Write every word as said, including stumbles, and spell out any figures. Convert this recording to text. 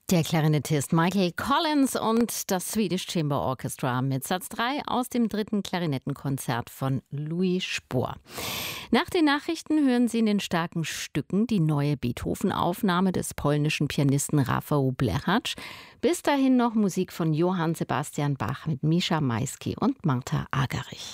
Der Klarinettist Michael Collins und das Swedish Chamber Orchestra mit Satz drei aus dem dritten Klarinettenkonzert von Louis Spohr. Nach den Nachrichten hören Sie in den starken Stücken die neue Beethoven-Aufnahme des polnischen Pianisten Rafał Blechacz. Bis dahin noch Musik von Johann Sebastian Bach mit Mischa Maisky und Martha Argerich.